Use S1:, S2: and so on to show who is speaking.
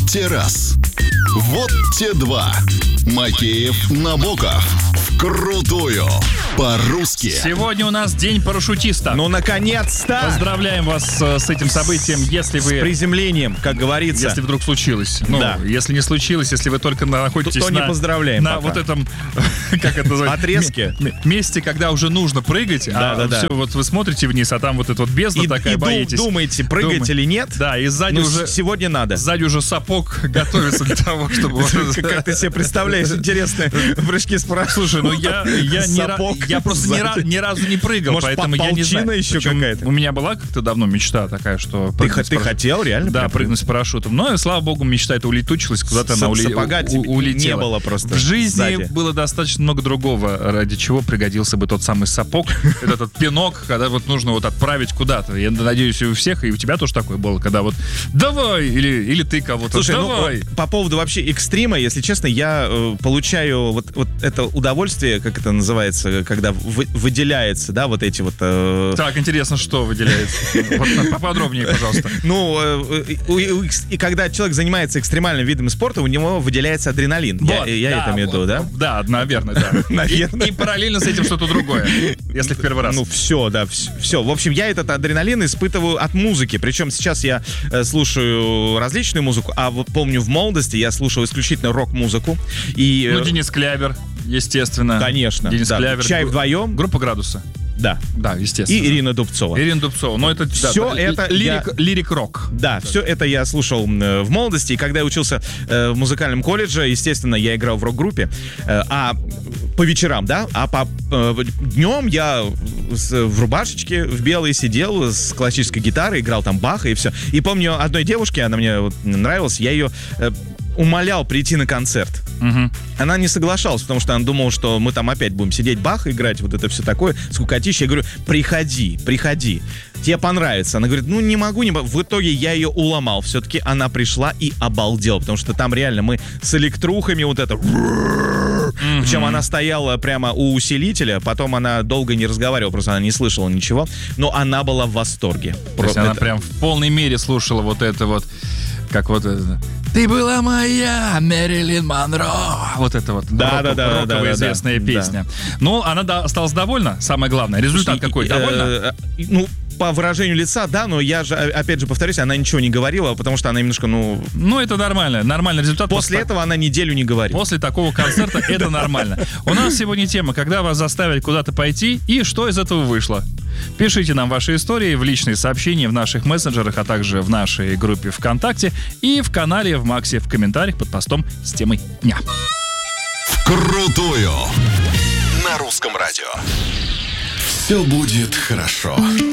S1: те раз. Вот те два. Макеев, Набоков. Вкрутую. По-русски.
S2: Сегодня у нас день парашютиста.
S3: Ну, наконец-то!
S2: Поздравляем вас с этим событием, если вы...
S3: С приземлением, как говорится.
S2: Если вдруг случилось. Ну,
S3: да.
S2: Если не случилось, если вы только находитесь
S3: то не поздравляем
S2: на
S3: пока.
S2: вот этом, как это называется?
S3: Отрезке.
S2: Месте, когда уже нужно прыгать,
S3: Да.
S2: все, вот вы смотрите вниз, а там вот эта вот бездна такая, боитесь.
S3: Думаете, прыгать или нет?
S2: Да, и сзади уже...
S3: Сегодня надо.
S2: Сзади уже сапог готовится для того, чтобы...
S3: Как ты себе представляешь интересные прыжки с парашютом?
S2: Слушай, ну я просто ни разу не прыгал,
S3: может,
S2: поэтому я не знаю.
S3: еще
S2: Причем
S3: какая-то?
S2: у меня была как-то давно мечта такая, что...
S3: Ты хотел реально?
S2: Да, прыгнуть с парашютом. Но, слава богу, мечта эта улетучилась, куда-то она
S3: Сапога
S2: улетела.
S3: не было просто
S2: В жизни
S3: сзади.
S2: было достаточно много другого, ради чего пригодился бы тот самый сапог, этот пинок, когда вот нужно вот отправить куда-то. Я надеюсь, и у всех, и у тебя тоже такое было, когда вот давай, или ты кого-то,
S3: Слушай,
S2: давай.
S3: по поводу вообще экстрима, если честно, я получаю вот это удовольствие, как это называется, когда выделяется, да, вот эти вот...
S2: Так, интересно, что выделяется? Вот поподробнее, пожалуйста.
S3: Ну, и когда человек занимается экстремальным видом спорта, у него выделяется адреналин.
S2: Вот,
S3: я это имею в виду, да?
S2: Да, наверное, да.
S3: Наверное.
S2: И параллельно с этим что-то другое, если в первый раз.
S3: Ну, все, да, все. В общем, я этот адреналин испытываю от музыки. Причем сейчас я слушаю различную музыку, а вот помню, в молодости я слушал исключительно рок-музыку. И,
S2: ну, Денис Клявер, естественно.
S3: Конечно.
S2: Денис Клявер.
S3: «Чай вдвоем».
S2: Группа «Градусы».
S3: Да.
S2: Да, естественно.
S3: И Ирина Дубцова.
S2: Ирина Дубцова. Но это
S3: все это
S2: лирик-рок.
S3: Да, все это я слушал в молодости. И когда я учился в музыкальном колледже, естественно, я играл в рок-группе. А по вечерам, да, а по днем я в рубашечке, в белой сидел с классической гитарой, играл там Баха и все. И помню, одной девушке, она мне вот нравилась, я ее умолял прийти на концерт.
S2: Угу.
S3: Она не соглашалась, потому что она думала, что мы там опять будем сидеть Баха играть, вот это все такое, скукотища. Я говорю, приходи. Тебе понравится. Она говорит, ну не могу. В итоге я ее уломал. Все-таки она пришла и обалдела, потому что там реально мы с электрухами вот это... Причем она стояла прямо у усилителя, потом она долго не разговаривала, просто она не слышала ничего, но она была в восторге.
S2: То есть она прям в полной мере слушала вот это вот, как вот это... Ты была моя, Мэрилин Монро. Вот это вот роковая известная песня. Ну, она осталась довольна, самое главное. Результат какой? Довольна?
S3: Ну, по выражению лица, да, но я же, опять же, повторюсь, она ничего не говорила, потому что она немножко,
S2: Ну, это нормально, нормальный результат.
S3: После этого она неделю не говорила.
S2: После такого концерта это нормально. У нас сегодня тема, когда вас заставили куда-то пойти, и что из этого вышло. Пишите нам ваши истории в личные сообщения в наших мессенджерах, а также в нашей группе ВКонтакте и в канале в Максе в комментариях под постом с темой дня.
S1: Вкрутую. На русском радио. Все будет хорошо.